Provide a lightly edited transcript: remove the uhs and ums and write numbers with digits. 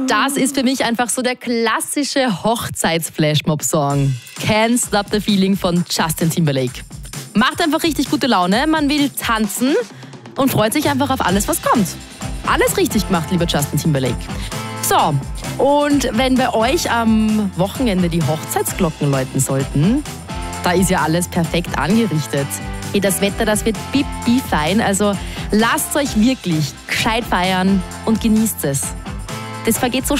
Das ist für mich einfach so der klassische Hochzeits-Flashmob-Song. Can't Stop the Feeling von Justin Timberlake. Macht einfach richtig gute Laune, man will tanzen und freut sich einfach auf alles, was kommt. Alles richtig gemacht, lieber Justin Timberlake. So, und wenn bei euch am Wochenende die Hochzeitsglocken läuten sollten, da ist ja alles perfekt angerichtet. Hey, das Wetter, das wird pipi fein, also lasst euch wirklich gescheit feiern und genießt es. Das vergeht so